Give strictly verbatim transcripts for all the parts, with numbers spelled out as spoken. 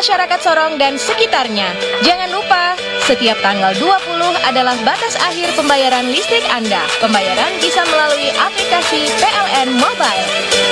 masyarakat Sorong dan sekitarnya. Jangan lupa, setiap tanggal dua puluh adalah batas akhir pembayaran listrik Anda. Pembayaran bisa melalui aplikasi P L N Mobile.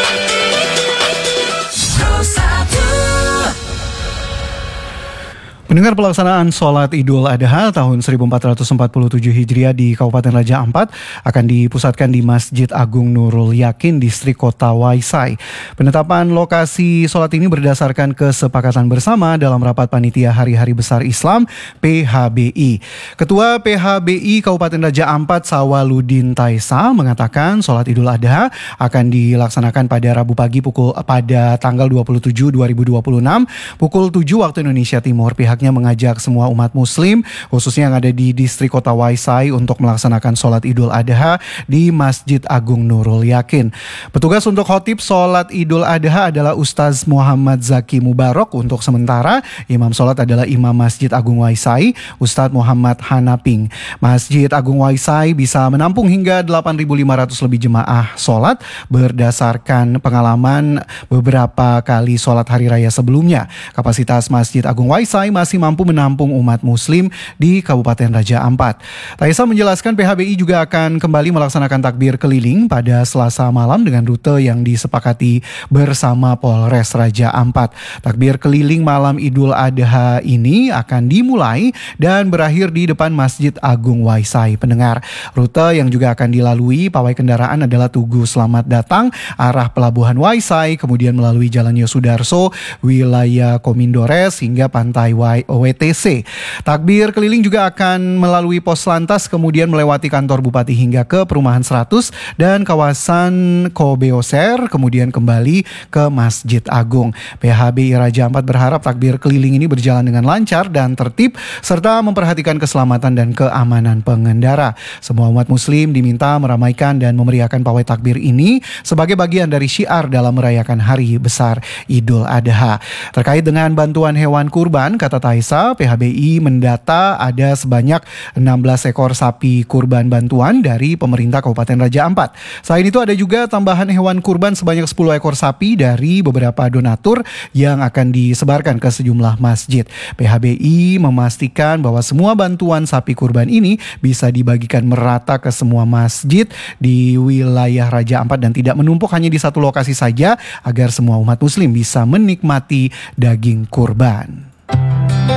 Pendengar, pelaksanaan sholat Idul Adha tahun seribu empat ratus empat puluh tujuh Hijriah di Kabupaten Raja Ampat akan dipusatkan di Masjid Agung Nurul Yakin, Distrik Kota Waisai. Penetapan lokasi sholat ini berdasarkan kesepakatan bersama dalam rapat panitia Hari-Hari Besar Islam P H B I. Ketua P H B I Kabupaten Raja Ampat, Sawaludin Taisa, mengatakan sholat Idul Adha akan dilaksanakan pada Rabu pagi pukul pada tanggal dua puluh tujuh dua ribu dua puluh enam pukul tujuh waktu Indonesia Timur. Pihak mengajak semua umat muslim khususnya yang ada di distrik Kota Waisai untuk melaksanakan sholat Idul Adha di Masjid Agung Nurul Yakin. Petugas untuk khotib sholat Idul Adha adalah Ustaz Muhammad Zaki Mubarok untuk sementara. Imam sholat adalah Imam Masjid Agung Waisai, Ustaz Muhammad Hanaping. Masjid Agung Waisai bisa menampung hingga delapan ribu lima ratus lebih jemaah sholat berdasarkan pengalaman beberapa kali sholat hari raya sebelumnya. Kapasitas Masjid Agung Waisai masih masih mampu menampung umat muslim di Kabupaten Raja Ampat. Taisa menjelaskan P H B I juga akan kembali melaksanakan takbir keliling pada Selasa malam dengan rute yang disepakati bersama Polres Raja Ampat. Takbir keliling malam Idul Adha ini akan dimulai dan berakhir di depan Masjid Agung Waisai. Pendengar, rute yang juga akan dilalui pawai kendaraan adalah Tugu Selamat Datang arah Pelabuhan Waisai, kemudian melalui Jalan Yosudarso, wilayah Komindores hingga Pantai O W T C. Takbir keliling juga akan melalui pos lantas, kemudian melewati kantor bupati hingga ke perumahan seratus dan kawasan Kobeoser, kemudian kembali ke Masjid Agung. P H B I Raja Ampat berharap takbir keliling ini berjalan dengan lancar dan tertib serta memperhatikan keselamatan dan keamanan pengendara. Semua umat muslim diminta meramaikan dan memeriahkan pawai takbir ini sebagai bagian dari syiar dalam merayakan hari besar Idul Adha. Terkait dengan bantuan hewan kurban, kata Taisa, P H B I mendata ada sebanyak enam belas ekor sapi kurban bantuan dari pemerintah Kabupaten Raja Ampat. Selain itu ada juga tambahan hewan kurban sebanyak sepuluh ekor sapi dari beberapa donatur yang akan disebarkan ke sejumlah masjid. P H B I memastikan bahwa semua bantuan sapi kurban ini bisa dibagikan merata ke semua masjid di wilayah Raja Ampat dan tidak menumpuk hanya di satu lokasi saja agar semua umat muslim bisa menikmati daging kurban.